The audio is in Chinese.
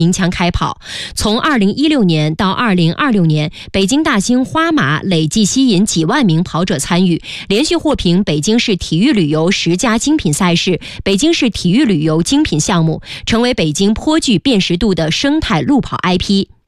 鸣枪开跑。从2016年到2026年，北京大兴花马累计吸引几万名跑者参与，连续获评北京市体育旅游10佳精品赛事、北京市体育旅游精品项目，成为北京颇具辨识度的生态路跑 IP。